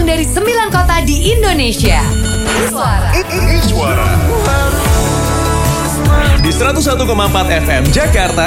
dari 9 kota di Indonesia. Suara. Di 101,4 FM Jakarta,